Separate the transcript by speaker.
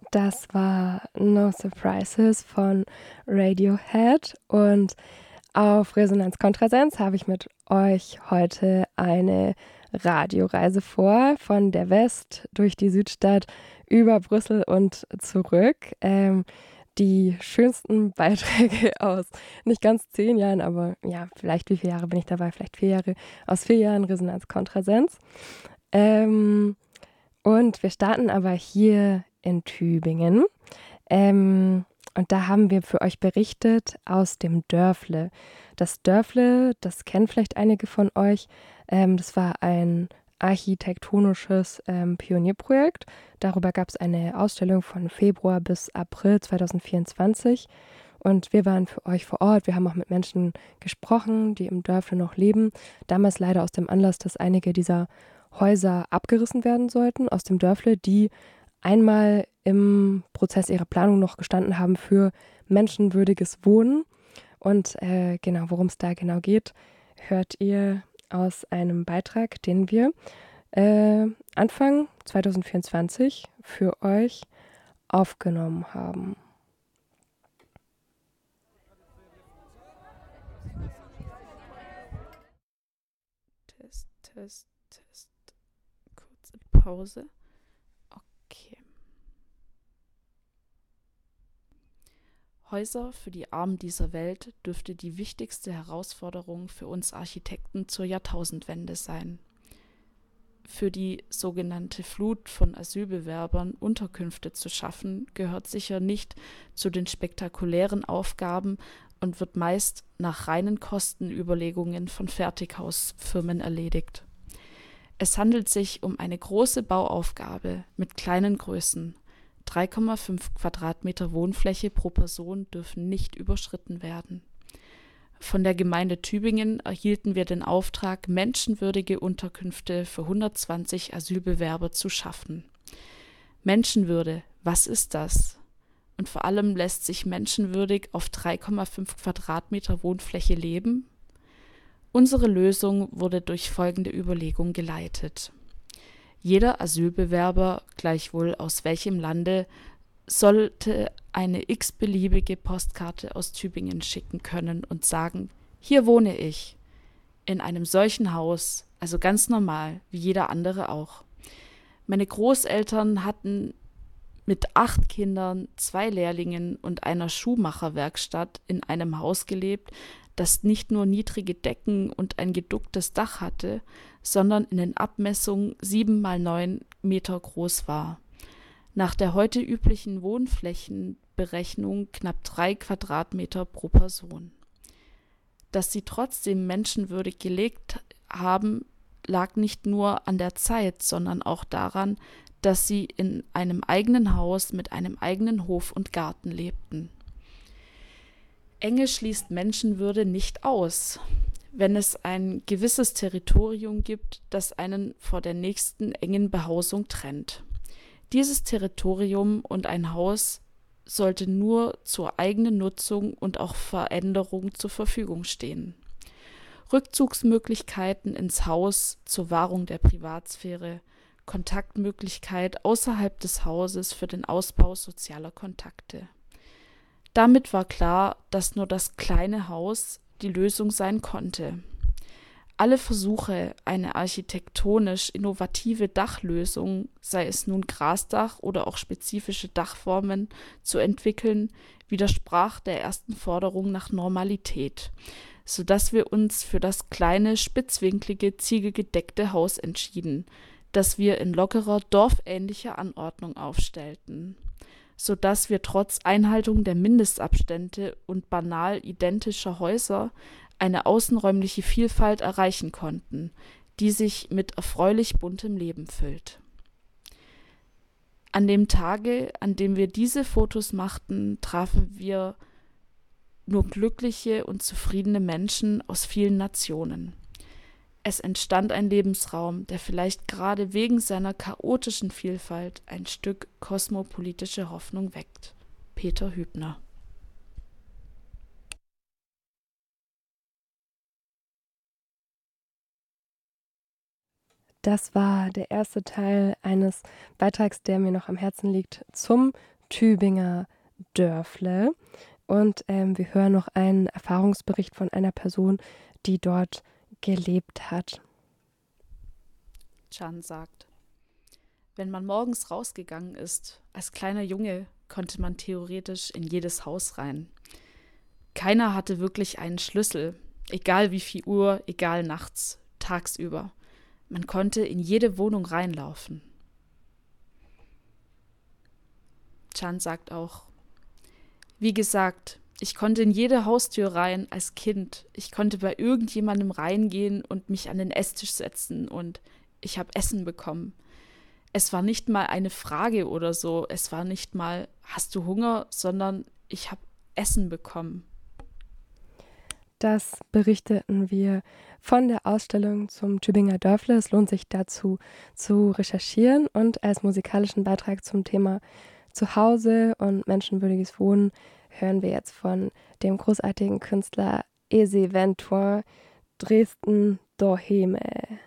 Speaker 1: Das war No Surprises von Radiohead und auf Resonanz Kontrasenz habe ich mit euch heute eine Radioreise vor, von der West durch die Südstadt über Brüssel und zurück. Die schönsten Beiträge aus nicht ganz 10 Jahren, aber ja, vielleicht wie viele Jahre bin ich dabei? Vielleicht 4 Jahre, aus 4 Jahren Resonanz Kontrasenz. Und wir starten aber hier in Tübingen. Und da haben wir für euch berichtet aus dem Dörfle. Das Dörfle, das kennen vielleicht einige von euch. Das war ein architektonisches Pionierprojekt. Darüber gab es eine Ausstellung von Februar bis April 2024. Und wir waren für euch vor Ort. Wir haben auch mit Menschen gesprochen, die im Dörfle noch leben. Damals leider aus dem Anlass, dass einige dieser Häuser abgerissen werden sollten aus dem Dörfle, die einmal im Prozess ihrer Planung noch gestanden haben für menschenwürdiges Wohnen. Und genau, worum es da genau geht, hört ihr aus einem Beitrag, den wir Anfang 2024 für euch aufgenommen haben.
Speaker 2: Test, Test, Test. Kurze Pause. Okay. Häuser für die Armen dieser Welt dürfte die wichtigste Herausforderung für uns Architekten zur Jahrtausendwende sein. Für die sogenannte Flut von Asylbewerbern Unterkünfte zu schaffen, gehört sicher nicht zu den spektakulären Aufgaben und wird meist nach reinen Kostenüberlegungen von Fertighausfirmen erledigt. Es handelt sich um eine große Bauaufgabe mit kleinen Größen. 3,5 Quadratmeter Wohnfläche pro Person dürfen nicht überschritten werden. Von der Gemeinde Tübingen erhielten wir den Auftrag, menschenwürdige Unterkünfte für 120 Asylbewerber zu schaffen. Menschenwürde, was ist das? Und vor allem lässt sich menschenwürdig auf 3,5 Quadratmeter Wohnfläche leben? Unsere Lösung wurde durch folgende Überlegung geleitet. Jeder Asylbewerber, gleichwohl aus welchem Lande, sollte eine x-beliebige Postkarte aus Tübingen schicken können und sagen, hier wohne ich, in einem solchen Haus, also ganz normal, wie jeder andere auch. Meine Großeltern hatten mit 8 Kindern, 2 Lehrlingen und einer Schuhmacherwerkstatt in einem Haus gelebt, das nicht nur niedrige Decken und ein geducktes Dach hatte, sondern in den Abmessungen 7 mal 9 Meter groß war. Nach der heute üblichen Wohnflächenberechnung knapp 3 Quadratmeter pro Person. Dass sie trotzdem menschenwürdig gelegt haben, lag nicht nur an der Zeit, sondern auch daran, dass sie in einem eigenen Haus mit einem eigenen Hof und Garten lebten. Enge schließt Menschenwürde nicht aus. Wenn es ein gewisses Territorium gibt, das einen vor der nächsten engen Behausung trennt. Dieses Territorium und ein Haus sollte nur zur eigenen Nutzung und auch Veränderung zur Verfügung stehen. Rückzugsmöglichkeiten ins Haus zur Wahrung der Privatsphäre, Kontaktmöglichkeit außerhalb des Hauses für den Ausbau sozialer Kontakte. Damit war klar, dass nur das kleine Haus die Lösung sein konnte. Alle Versuche, eine architektonisch innovative Dachlösung, sei es nun Grasdach oder auch spezifische Dachformen, zu entwickeln, widersprach der ersten Forderung nach Normalität, sodass wir uns für das kleine, spitzwinklige, ziegelgedeckte Haus entschieden, das wir in lockerer, dorfähnlicher Anordnung aufstellten, sodass wir trotz Einhaltung der Mindestabstände und banal identischer Häuser eine außenräumliche Vielfalt erreichen konnten, die sich mit erfreulich buntem Leben füllt. An dem Tage, an dem wir diese Fotos machten, trafen wir nur glückliche und zufriedene Menschen aus vielen Nationen. Es entstand ein Lebensraum, der vielleicht gerade wegen seiner chaotischen Vielfalt ein Stück kosmopolitische Hoffnung weckt. Peter Hübner.
Speaker 1: Das war der erste Teil eines Beitrags, der mir noch am Herzen liegt, zum Tübinger Dörfle. Und wir hören noch einen Erfahrungsbericht von einer Person, die dort gelebt hat.
Speaker 2: Can sagt: Wenn man morgens rausgegangen ist, als kleiner Junge, konnte man theoretisch in jedes Haus rein. Keiner hatte wirklich einen Schlüssel, egal wie viel Uhr, egal nachts, tagsüber. Man konnte in jede Wohnung reinlaufen. Can sagt auch: Wie gesagt, ich konnte in jede Haustür rein als Kind. Ich konnte bei irgendjemandem reingehen und mich an den Esstisch setzen und ich habe Essen bekommen. Es war nicht mal eine Frage oder so. Es war nicht mal, hast du Hunger, sondern ich habe Essen bekommen.
Speaker 1: Das berichteten wir von der Ausstellung zum Tübinger Dörfle. Es lohnt sich dazu zu recherchieren und als musikalischen Beitrag zum Thema Zuhause und menschenwürdiges Wohnen hören wir jetzt von dem großartigen Künstler Eze Ventoin Dresden Doheme.